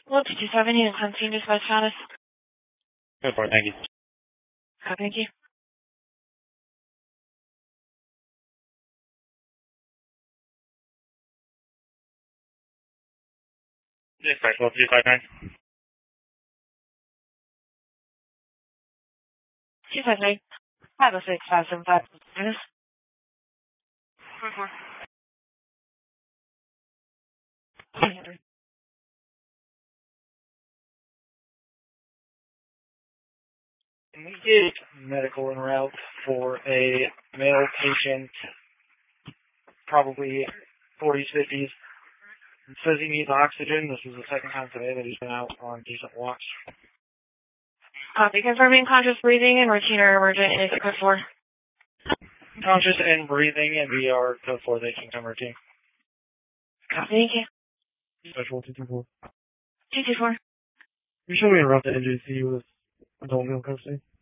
Well, 270 and Clementine dispatch status. Go for it, thank you. Thank you. Dispatch 1259. 258. 506 575. We did medical en route for a male patient, probably 40s, 50s. It says he needs oxygen. This is the second time today that he's been out on decent walks. Copy. Confirming conscious breathing and routine or emergent is code 4. Conscious and breathing, and we are code 4, they can come routine. Copy. Thank you. Special 224. 224. You should we interrupt the NJC with adult meal custody?